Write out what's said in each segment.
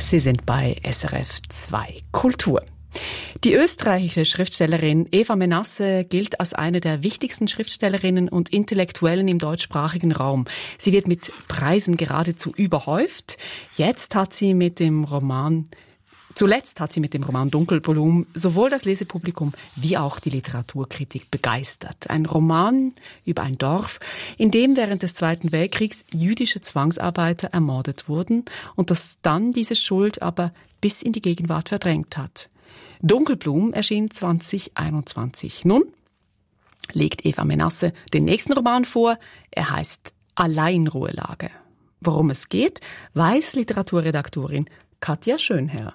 Sie sind bei SRF 2 Kultur. Die österreichische Schriftstellerin Eva Menasse gilt als eine der wichtigsten Schriftstellerinnen und Intellektuellen im deutschsprachigen Raum. Sie wird mit Preisen geradezu überhäuft. Zuletzt hat sie mit dem Roman Dunkelblumen sowohl das Lesepublikum wie auch die Literaturkritik begeistert. Ein Roman über ein Dorf, in dem während des Zweiten Weltkriegs jüdische Zwangsarbeiter ermordet wurden und das dann diese Schuld aber bis in die Gegenwart verdrängt hat. Dunkelblumen erschien 2021. Nun legt Eva Menasse den nächsten Roman vor. Er heißt Alleinruhelage. Worum es geht, weiß Literaturredaktorin Katja Schönherr.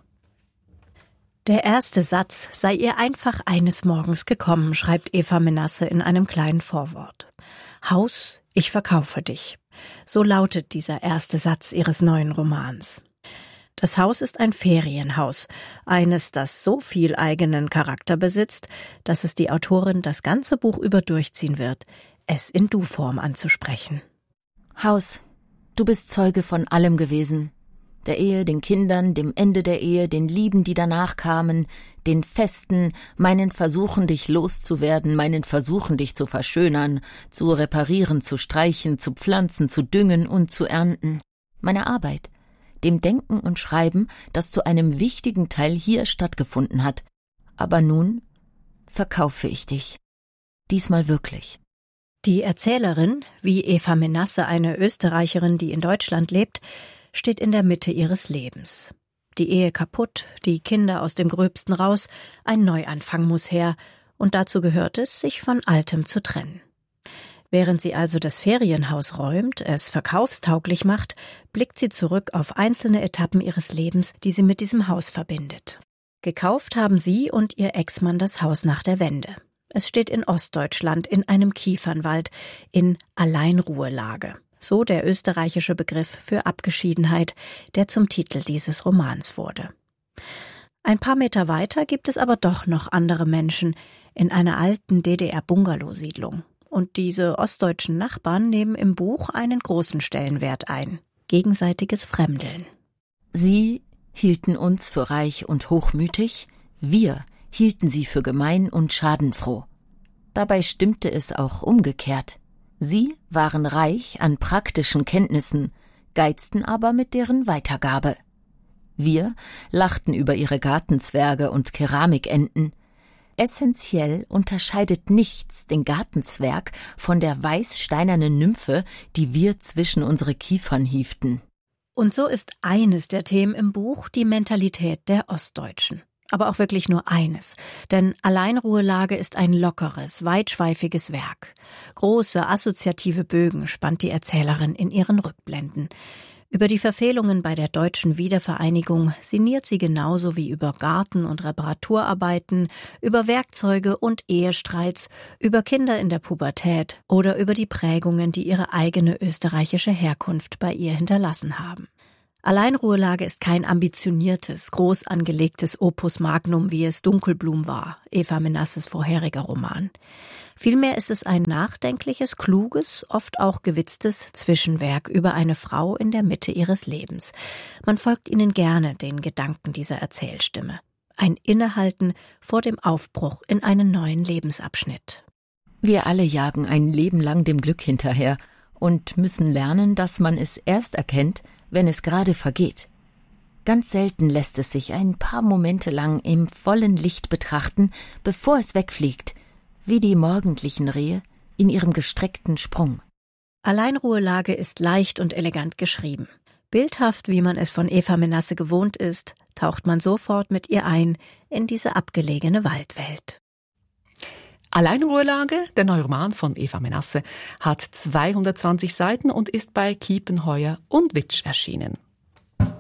Der erste Satz sei ihr einfach eines Morgens gekommen, schreibt Eva Menasse in einem kleinen Vorwort. Haus, ich verkaufe dich. So lautet dieser erste Satz ihres neuen Romans. Das Haus ist ein Ferienhaus, eines, das so viel eigenen Charakter besitzt, dass es die Autorin das ganze Buch über durchziehen wird, es in Du-Form anzusprechen. Haus, du bist Zeuge von allem gewesen. Der Ehe, den Kindern, dem Ende der Ehe, den Lieben, die danach kamen, den Festen, meinen Versuchen, dich loszuwerden, meinen Versuchen, dich zu verschönern, zu reparieren, zu streichen, zu pflanzen, zu düngen und zu ernten. Meine Arbeit, dem Denken und Schreiben, das zu einem wichtigen Teil hier stattgefunden hat. Aber nun verkaufe ich dich. Diesmal wirklich. Die Erzählerin, wie Eva Menasse, eine Österreicherin, die in Deutschland lebt, steht in der Mitte ihres Lebens. Die Ehe kaputt, die Kinder aus dem Gröbsten raus, ein Neuanfang muss her, und dazu gehört es, sich von Altem zu trennen. Während sie also das Ferienhaus räumt, es verkaufstauglich macht, blickt sie zurück auf einzelne Etappen ihres Lebens, die sie mit diesem Haus verbindet. Gekauft haben sie und ihr Ex-Mann das Haus nach der Wende. Es steht in Ostdeutschland in einem Kiefernwald in Alleinruhelage. So der österreichische Begriff für Abgeschiedenheit, der zum Titel dieses Romans wurde. Ein paar Meter weiter gibt es aber doch noch andere Menschen in einer alten DDR-Bungalow-Siedlung. Und diese ostdeutschen Nachbarn nehmen im Buch einen großen Stellenwert ein: gegenseitiges Fremdeln. Sie hielten uns für reich und hochmütig, wir hielten sie für gemein und schadenfroh. Dabei stimmte es auch umgekehrt. Sie waren reich an praktischen Kenntnissen, geizten aber mit deren Weitergabe. Wir lachten über ihre Gartenzwerge und Keramikenten. Essentiell unterscheidet nichts den Gartenzwerg von der weiß-steinernen Nymphe, die wir zwischen unsere Kiefern hieften. Und so ist eines der Themen im Buch die Mentalität der Ostdeutschen. Aber auch wirklich nur eines, denn Alleinruhelage ist ein lockeres, weitschweifiges Werk. Große assoziative Bögen spannt die Erzählerin in ihren Rückblenden. Über die Verfehlungen bei der deutschen Wiedervereinigung sinniert sie genauso wie über Garten- und Reparaturarbeiten, über Werkzeuge und Ehestreits, über Kinder in der Pubertät oder über die Prägungen, die ihre eigene österreichische Herkunft bei ihr hinterlassen haben. Alleinruhelage ist kein ambitioniertes, groß angelegtes Opus Magnum, wie es Dunkelblumen war, Eva Menasses vorheriger Roman. Vielmehr ist es ein nachdenkliches, kluges, oft auch gewitztes Zwischenwerk über eine Frau in der Mitte ihres Lebens. Man folgt ihnen gerne den Gedanken dieser Erzählstimme. Ein Innehalten vor dem Aufbruch in einen neuen Lebensabschnitt. Wir alle jagen ein Leben lang dem Glück hinterher und müssen lernen, dass man es erst erkennt, wenn es gerade vergeht. Ganz selten lässt es sich ein paar Momente lang im vollen Licht betrachten, bevor es wegfliegt, wie die morgendlichen Rehe in ihrem gestreckten Sprung. Alleinruhelage ist leicht und elegant geschrieben. Bildhaft, wie man es von Eva Menasse gewohnt ist, taucht man sofort mit ihr ein in diese abgelegene Waldwelt. Alleinruhelage, der neue Roman von Eva Menasse, hat 220 Seiten und ist bei Kiepenheuer und Witsch erschienen.